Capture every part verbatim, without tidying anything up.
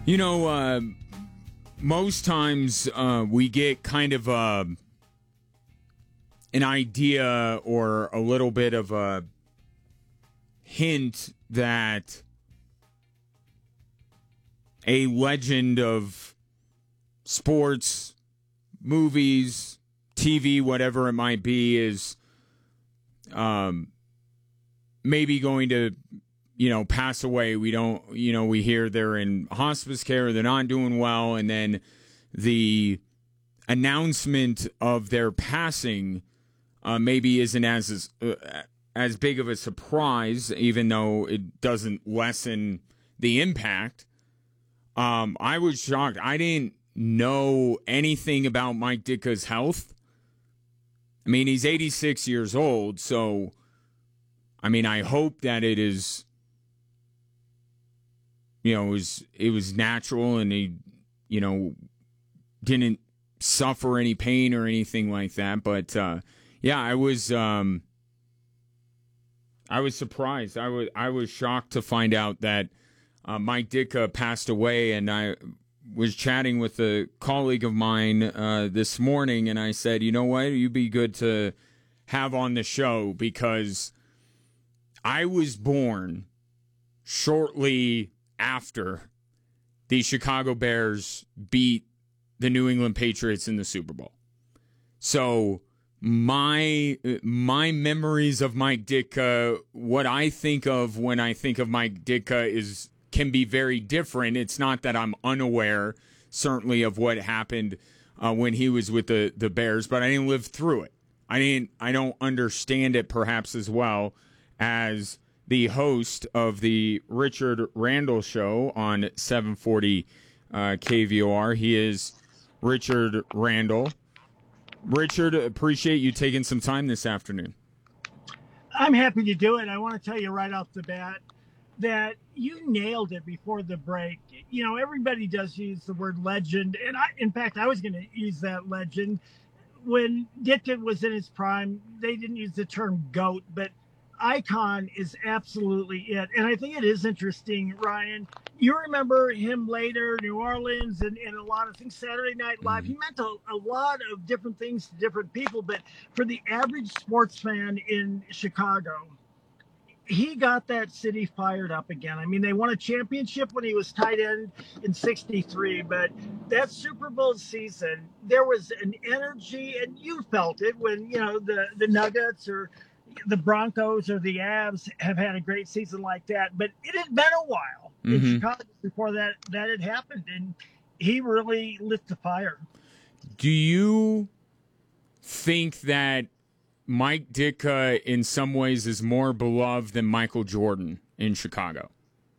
You know, uh, most times uh, we get kind of uh, an idea or a little bit of a hint that a legend of sports, movies, T V, whatever it might be, is um, maybe going to, you know, pass away. We don't, you know, we hear they're in hospice care, they're not doing well, and then the announcement of their passing uh, maybe isn't as uh, as big of a surprise, even though it doesn't lessen the impact. Um, I was shocked. I didn't know anything about Mike Ditka's health. I mean, he's eighty-six years old, so I mean, I hope that it is, you know, it was, it was natural and he, you know, didn't suffer any pain or anything like that. But, uh, yeah, I was, um, I was surprised. I was, I was shocked to find out that uh, Mike Ditka passed away. And I was chatting with a colleague of mine uh, this morning, and I said, you know what, you'd be good to have on the show because I was born shortly after the Chicago Bears beat the New England Patriots in the Super Bowl. So my my memories of Mike Ditka, what I think of when I think of Mike Ditka is can be very different. It's not that I'm unaware, certainly, of what happened uh, when he was with the, the Bears, but I didn't live through it. I didn't. I don't understand it perhaps as well as the host of the Richard Randall Show on seven forty uh, K V O R. He is Richard Randall. Richard, appreciate you taking some time this afternoon. I'm happy to do it. I want to tell you right off the bat that you nailed it before the break. You know, everybody does use the word legend, and I, in fact, I was going to use that legend. When Ditka was in his prime, they didn't use the term GOAT, but icon is absolutely it. And I think it is interesting, Ryan. You remember him later, New Orleans, and, and a lot of things, Saturday Night Live. He meant a, a lot of different things to different people, but for the average sports fan in Chicago, he got that city fired up again. I mean, they won a championship when he was tight end in sixty-three, but that Super Bowl season, there was an energy, and you felt it when, you know, the, the Nuggets or the Broncos or the Avs have had a great season like that. But it had been a while mm-hmm. in Chicago before that, that had happened, and he really lit the fire. Do you think that Mike Ditka, in some ways, is more beloved than Michael Jordan in Chicago?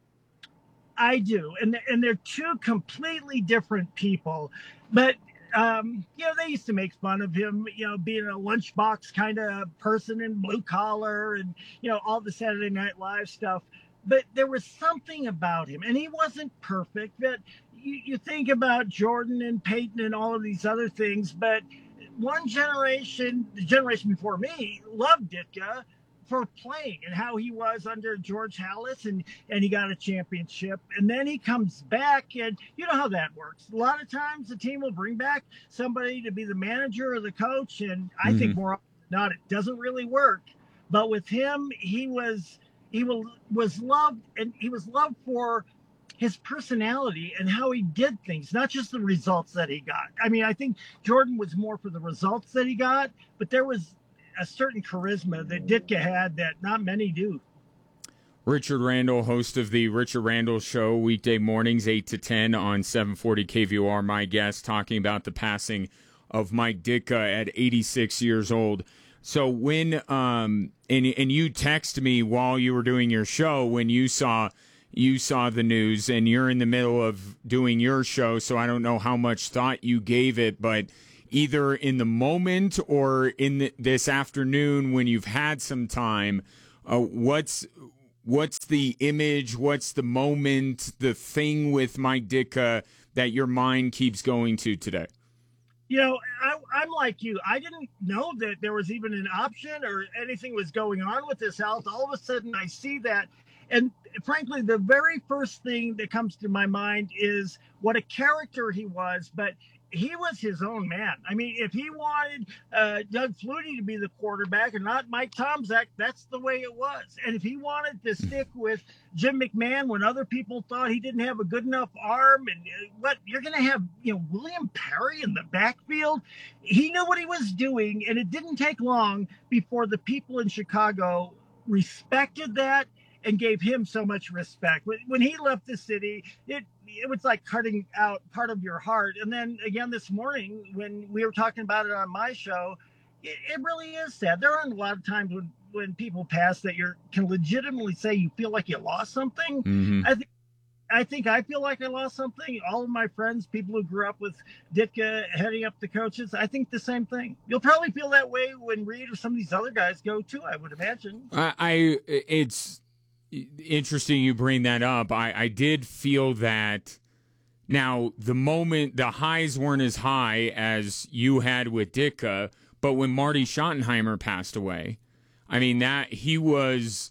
I do, and and they're two completely different people. But um, you know, they used to make fun of him, you know, being a lunchbox kind of person and blue collar, and you know, all the Saturday Night Live stuff. But there was something about him, and he wasn't perfect. But you, you think about Jordan and Peyton and all of these other things, but one generation, the generation before me, loved Ditka for playing and how he was under George Halas, and, and he got a championship. And then he comes back, and you know how that works. A lot of times the team will bring back somebody to be the manager or the coach, and I mm-hmm. think more often than not, it doesn't really work. But with him, he was he was, was loved, and he was loved for his personality and how he did things, not just the results that he got. I mean, I think Jordan was more for the results that he got, but there was a certain charisma that Ditka had that not many do. Richard Randall, host of the Richard Randall Show, weekday mornings, eight to ten on seven forty K V O R, my guest, talking about the passing of Mike Ditka at eighty-six years old. So when, um, and, and you text me while you were doing your show when you saw you saw the news, and you're in the middle of doing your show, so I don't know how much thought you gave it, but either in the moment or in the, this afternoon when you've had some time, uh, what's what's the image, what's the moment, the thing with Mike Ditka that your mind keeps going to today? You know, I, I'm like you. I didn't know that there was even an option or anything was going on with his health. All of a sudden, I see that. And frankly, the very first thing that comes to my mind is what a character he was, but he was his own man. I mean, if he wanted uh, Doug Flutie to be the quarterback and not Mike Tomczak, that's the way it was. And if he wanted to stick with Jim McMahon when other people thought he didn't have a good enough arm, and uh, what you're going to have, you know, William Perry in the backfield, he knew what he was doing, and it didn't take long before the people in Chicago respected that and gave him so much respect. When, when he left the city, it it was like cutting out part of your heart. And then again this morning, when we were talking about it on my show, it, it really is sad. There aren't a lot of times when, when people pass that you can legitimately say you feel like you lost something. Mm-hmm. I think I think I feel like I lost something. All of my friends, people who grew up with Ditka heading up the coaches, I think the same thing. You'll probably feel that way when Reed or some of these other guys go too, I would imagine. I, I it's interesting you bring that up. I, I did feel that. Now, the moment, the highs weren't as high as you had with Ditka, but when Marty Schottenheimer passed away, I mean, that he was,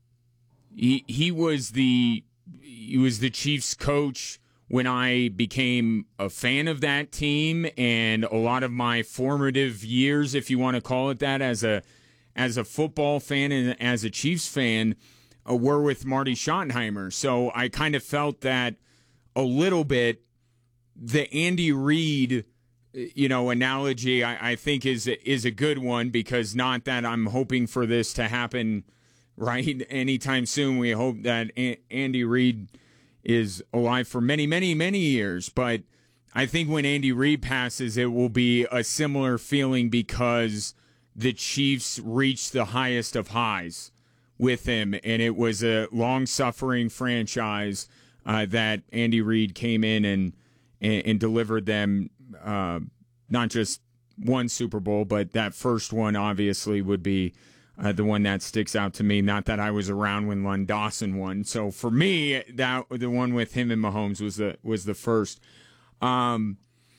he, he was the, he was the Chiefs coach when I became a fan of that team, and a lot of my formative years, if you want to call it that, as a, as a football fan and as a Chiefs fan, uh, were with Marty Schottenheimer. So I kind of felt that a little bit. The Andy Reid, you know, analogy, I, I think is is a good one, because not that I'm hoping for this to happen right anytime soon. We hope that a- Andy Reid is alive for many, many, many years. But I think when Andy Reid passes, it will be a similar feeling, because the Chiefs reached the highest of highs with him, and it was a long-suffering franchise uh, that Andy Reid came in and and, and delivered them uh, not just one Super Bowl, but that first one obviously would be uh, the one that sticks out to me. Not that I was around when Lon Dawson won, so for me, that the one with him and Mahomes was the was the first. Um,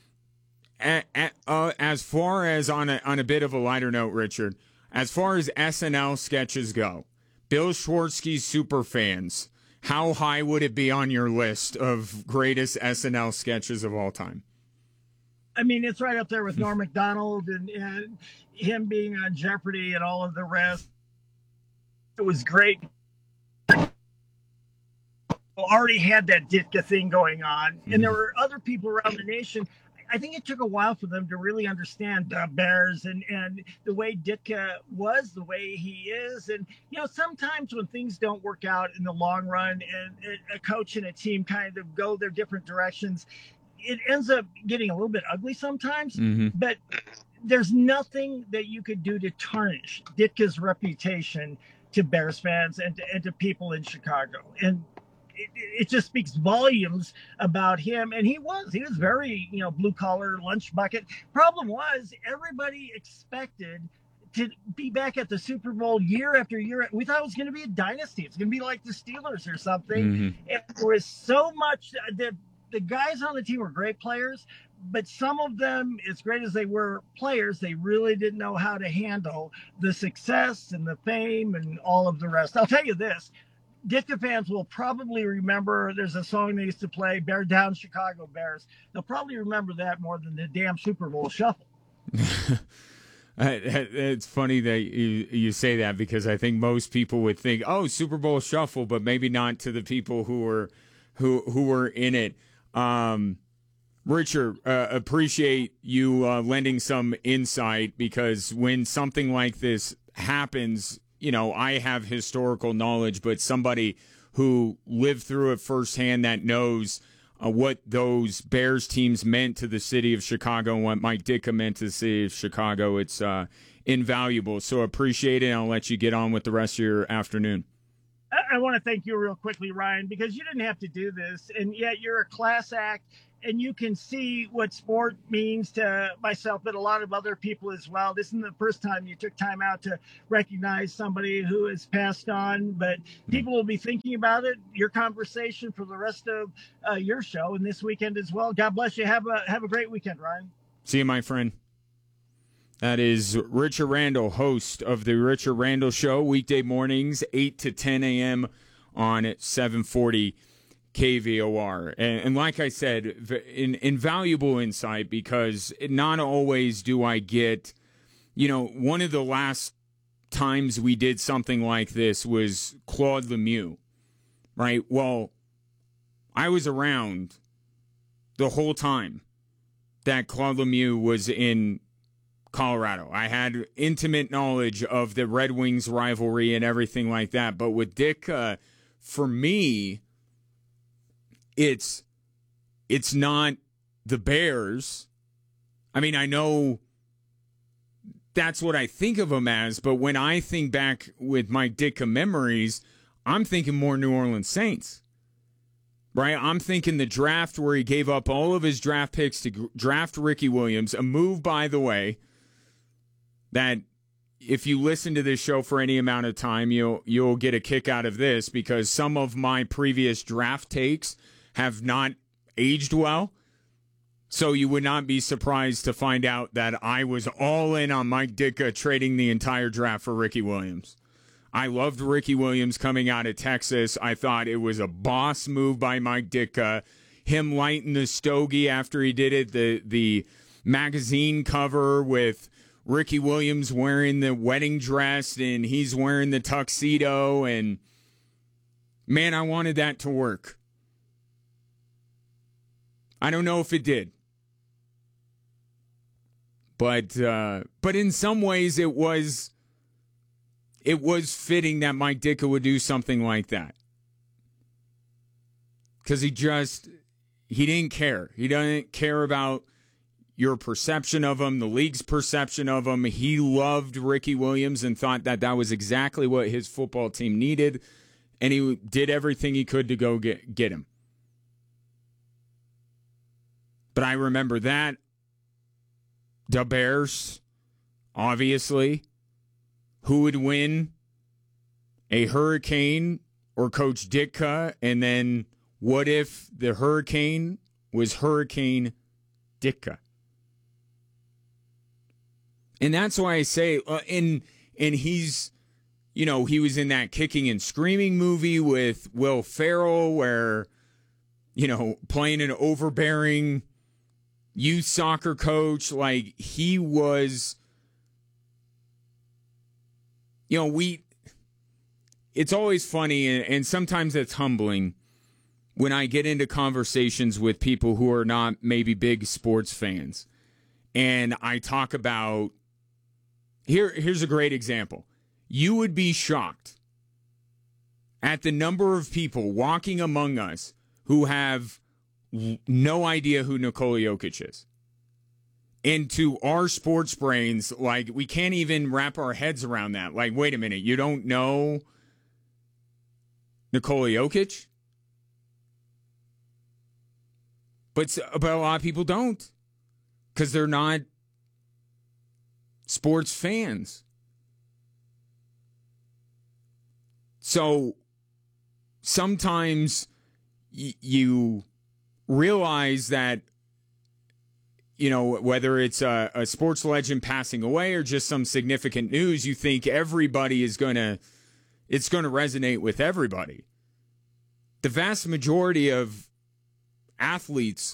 at, at, uh, as far as on a on a bit of a lighter note, Richard, as far as S N L sketches go, Bill Schwartzky's Superfans, how high would it be on your list of greatest S N L sketches of all time? I mean, it's right up there with Norm Macdonald and, and him being on Jeopardy and all of the rest. It was great. Already had that Ditka thing going on, and there were other people around the nation. I think it took a while for them to really understand the Bears and, and the way Ditka was, the way he is. And, you know, sometimes when things don't work out in the long run and a coach and a team kind of go their different directions, it ends up getting a little bit ugly sometimes. Mm-hmm. But there's nothing that you could do to tarnish Ditka's reputation to Bears fans and to, and to people in Chicago. And It, it just speaks volumes about him. And he was, he was very, you know, blue collar, lunch bucket. Problem was, everybody expected to be back at the Super Bowl year after year. We thought it was going to be a dynasty. It's going to be like the Steelers or something. Mm-hmm. And there was so much that the guys on the team were great players, but some of them, as great as they were players, they really didn't know how to handle the success and the fame and all of the rest. I'll tell you this. Ditka fans will probably remember, there's a song they used to play, Bear Down Chicago Bears. They'll probably remember that more than the damn Super Bowl shuffle. It's funny that you, you say that, because I think most people would think, oh, Super Bowl shuffle, but maybe not to the people who were who who were in it. Um, Richard, uh, appreciate you uh, lending some insight, because when something like this happens, you know, I have historical knowledge, but somebody who lived through it firsthand that knows uh, what those Bears teams meant to the city of Chicago and what Mike Ditka meant to the city of Chicago, it's uh, invaluable. So appreciate it, and I'll let you get on with the rest of your afternoon. I, I want to thank you real quickly, Ryan, because you didn't have to do this, and yet you're a class act. And you can see what sport means to myself, but a lot of other people as well. This isn't the first time you took time out to recognize somebody who has passed on, but people will be thinking about it, your conversation for the rest of uh, your show and this weekend as well. God bless you. Have a have a great weekend, Ryan. See you, my friend. That is Richard Randall, host of the Richard Randall Show, weekday mornings, eight to ten a.m. on seven forty K V O R. And, and like I said, in, invaluable insight, because not always do I get, you know, one of the last times we did something like this was Claude Lemieux, right? Well, I was around the whole time that Claude Lemieux was in Colorado. I had intimate knowledge of the Red Wings rivalry and everything like that. But with Dick, uh, for me, it's it's not the Bears. I mean, I know that's what I think of them as, but when I think back with Mike Ditka memories, I'm thinking more New Orleans Saints. Right? I'm thinking the draft where he gave up all of his draft picks to draft Ricky Williams, a move, by the way, that if you listen to this show for any amount of time, you'll you'll get a kick out of this, because some of my previous draft takes have not aged well. So you would not be surprised to find out that I was all in on Mike Ditka trading the entire draft for Ricky Williams. I loved Ricky Williams coming out of Texas. I thought it was a boss move by Mike Ditka. Him lighting the stogie after he did it, the the magazine cover with Ricky Williams wearing the wedding dress and he's wearing the tuxedo. And, man, I wanted that to work. I don't know if it did. But uh, but in some ways it was it was fitting that Mike Ditka would do something like that. Because he just, he didn't care. He doesn't care about your perception of him, the league's perception of him. He loved Ricky Williams and thought that that was exactly what his football team needed. And he did everything he could to go get, get him. But I remember that. The Bears, obviously. Who would win? A Hurricane or Coach Ditka? And then what if the Hurricane was Hurricane Ditka? And that's why I say, uh, and, and he's, you know, he was in that Kicking and Screaming movie with Will Ferrell where, you know, playing an overbearing youth soccer coach. Like, he was, you know, we, it's always funny and, and sometimes it's humbling when I get into conversations with people who are not maybe big sports fans. And I talk about, here, here's a great example. You would be shocked at the number of people walking among us who have no idea who Nikola Jokic is. And to our sports brains, like, we can't even wrap our heads around that. Like, wait a minute, you don't know Nikola Jokic? But, but a lot of people don't, because they're not sports fans. So sometimes y- you realize that, you know, whether it's a, a sports legend passing away or just some significant news, you think everybody is going to, it's going to resonate with everybody. The vast majority of athletes,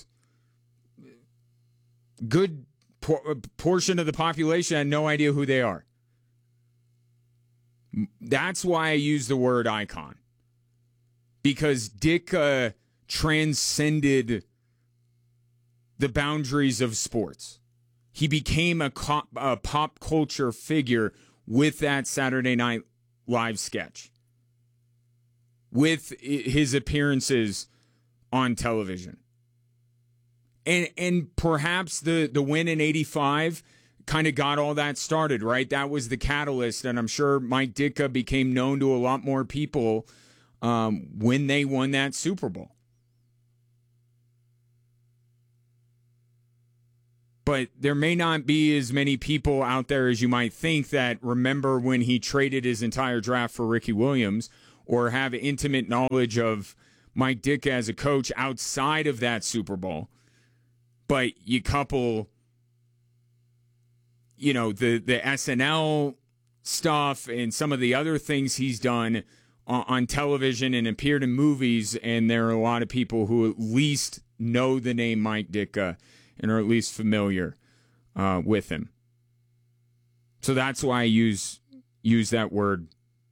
good por- portion of the population had no idea who they are. That's why I use the word icon. Because Dick uh, transcended the boundaries of sports. He became a, co- a pop culture figure with that Saturday Night Live sketch, with his appearances on television. And and perhaps the, the win in eighty-five kind of got all that started, right? That was the catalyst, and I'm sure Mike Ditka became known to a lot more people um, when they won that Super Bowl. But there may not be as many people out there as you might think that remember when he traded his entire draft for Ricky Williams or have intimate knowledge of Mike Ditka as a coach outside of that Super Bowl. But you couple, you know, the, the S N L stuff and some of the other things he's done on television and appeared in movies, and there are a lot of people who at least know the name Mike Ditka and are at least familiar uh, with him. So that's why I use use that word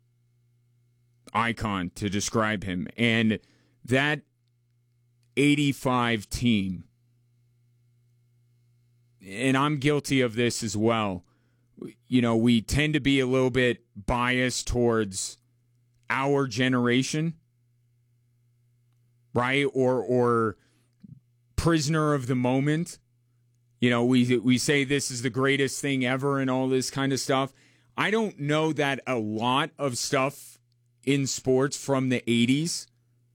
icon to describe him. And that eighty-five team, and I'm guilty of this as well, you know, we tend to be a little bit biased towards our generation, right? Or or prisoner of the moment. You know, we we say this is the greatest thing ever and all this kind of stuff. I don't know that a lot of stuff in sports from the eighties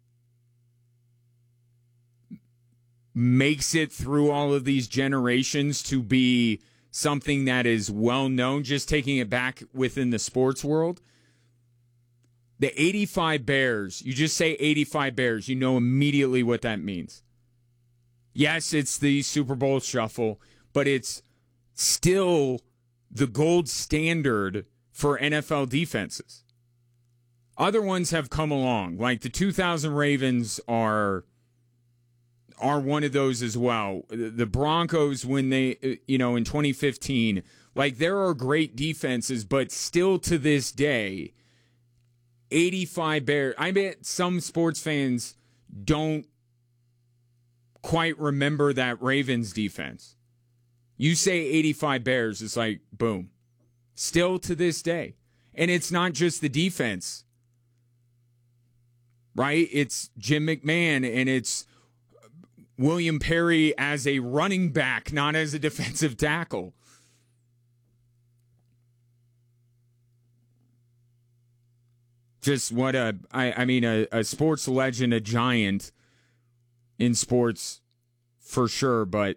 makes it through all of these generations to be something that is well known, just taking it back within the sports world. The eighty-five Bears, you just say eighty-five Bears, you know immediately what that means. Yes, it's the Super Bowl shuffle, but it's still the gold standard for N F L defenses. Other ones have come along, like the two thousand Ravens are are one of those as well. The Broncos, when they, you know, in twenty fifteen, like there are great defenses, but still to this day, eighty-five Bears. I bet some sports fans don't quite remember that Ravens defense. You say eighty-five Bears, it's like, boom. Still to this day. And it's not just the defense, right? It's Jim McMahon and it's William Perry as a running back, not as a defensive tackle. Just what a, I, I mean, a, a sports legend, a giant in sports for sure, but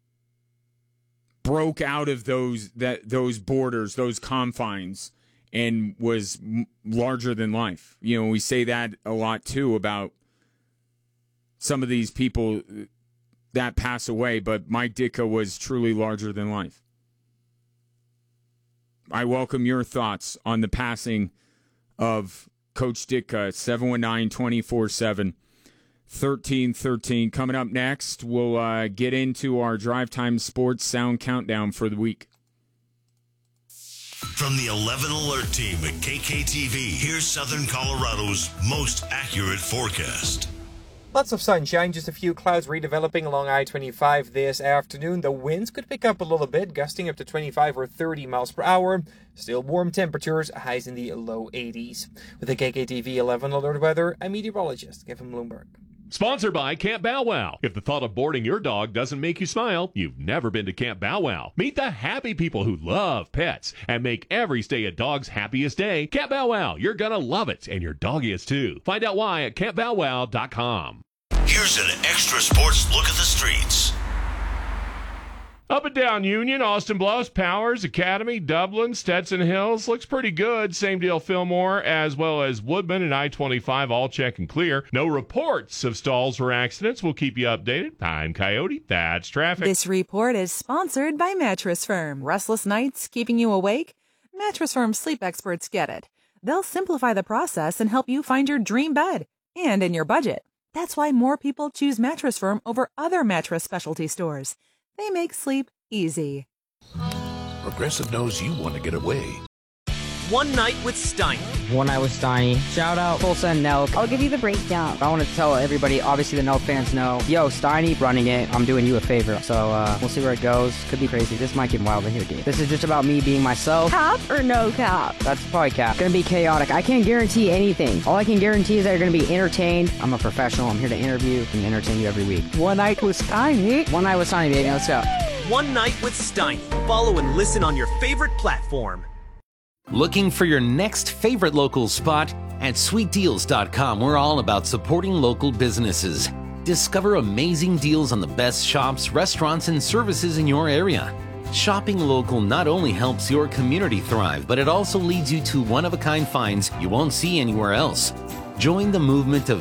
broke out of those that those borders, those confines, and was m- larger than life. You know, we say that a lot too about some of these people that pass away, but Mike Ditka was truly larger than life. I welcome your thoughts on the passing of Coach Ditka. seven one nine, two four seven, one three one three. Coming up next, we'll uh, get into our Drive Time Sports Sound Countdown for the week. From the eleven Alert Team at K K T V, here's Southern Colorado's most accurate forecast. Lots of sunshine, just a few clouds redeveloping along I twenty-five this afternoon. The winds could pick up a little bit, gusting up to twenty-five or thirty miles per hour. Still warm temperatures, highs in the low eighties. With the K K T V eleven Alert weather, I'm meteorologist Kevin Bloomberg. Sponsored by Camp Bow Wow. If the thought of boarding your dog doesn't make you smile, you've never been to Camp Bow Wow. Meet the happy people who love pets and make every stay a dog's happiest day. Camp Bow Wow, you're gonna love it, and your dog is too. Find out why at camp bow wow dot com. Here's an extra sports look at the streets. Up and down Union, Austin Bluffs, Powers, Academy, Dublin, Stetson Hills. Looks pretty good. Same deal Fillmore, as well as Woodman and I twenty-five, all check and clear. No reports of stalls or accidents. We'll keep you updated. I'm Coyote. That's traffic. This report is sponsored by Mattress Firm. Restless nights keeping you awake? Mattress Firm sleep experts get it. They'll simplify the process and help you find your dream bed and in your budget. That's why more people choose Mattress Firm over other mattress specialty stores. They make sleep easy. Progressive knows you want to get away. One Night with Steiny. One Night with Steiny. Shout out Full Send Nelk. I'll give you the breakdown. I want to tell everybody, obviously the Nelk fans know, yo, Steiny running it. I'm doing you a favor. So uh, we'll see where it goes. Could be crazy. This might get wild in here, dude. This is just about me being myself. Cap or no cap? That's probably cap. It's going to be chaotic. I can't guarantee anything. All I can guarantee is that you're going to be entertained. I'm a professional. I'm here to interview and entertain you every week. One Night with Steiny. One Night with Steiny, baby. Let's go. One Night with Steiny. Follow and listen on your favorite platform. Looking for your next favorite local spot? At sweet deals dot com, we're all about supporting local businesses. Discover amazing deals on the best shops, restaurants, and services in your area. Shopping local not only helps your community thrive, but it also leads you to one-of-a-kind finds you won't see anywhere else. Join the movement of